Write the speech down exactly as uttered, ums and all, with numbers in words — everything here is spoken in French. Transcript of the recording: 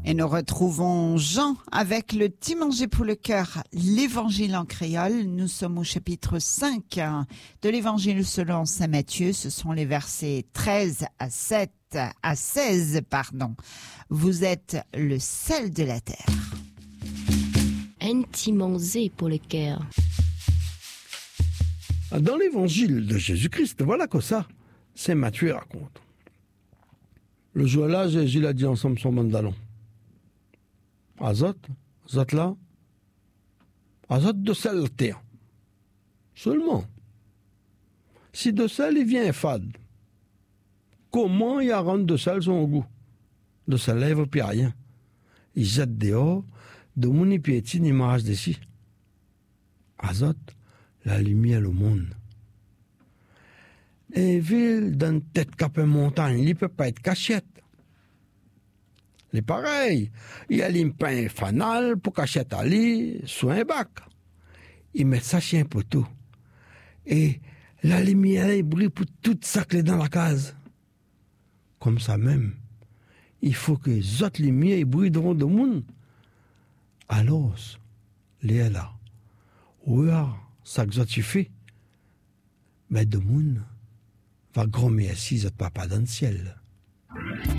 Et nous retrouvons Jean avec le petit manger pour le cœur, l'évangile en créole. Nous sommes au chapitre cinq de l'évangile selon saint Matthieu. Ce sont les versets treize à sept, à seize, pardon. Vous êtes le sel de la terre. Un petit manger pour le cœur. Dans l'évangile de Jésus-Christ, voilà que ça, saint Matthieu raconte. Le jour-là, Jésus a dit ensemble son mandalon. Azot, azot là, azot de sel la terre. Seulement, si de sel il vient fade, comment il a rendre de sel son goût? De sa lèvre puis rien. Il jette dehors, de mon piétine il marche d'ici. Azot, la lumière au monde. Et ville d'une tête capée montagne, il peut pas être cachette. C'est pareil. Il allume pas un fanal pour cachette aller sous un bac. Il met sa chien pour tout. Et la lumière elle brille pour tout ça clé dans la case. Comme ça même, il faut que les autres lumières brillent devant le monde. Alors, les là, oui, ça que tu fais, mais le monde va grand merci de papa dans le ciel.